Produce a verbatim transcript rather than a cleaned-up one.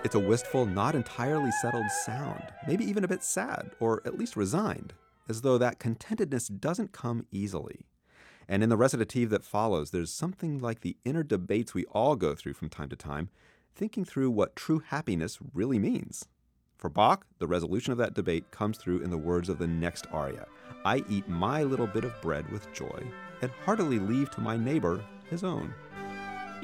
It's a wistful, not entirely settled sound, maybe even a bit sad, or at least resigned, as though that contentedness doesn't come easily. And in the recitative that follows, there's something like the inner debates we all go through from time to time, thinking through what true happiness really means. For Bach, the resolution of that debate comes through in the words of the next aria: I eat my little bit of bread with joy, and heartily leave to my neighbor his own.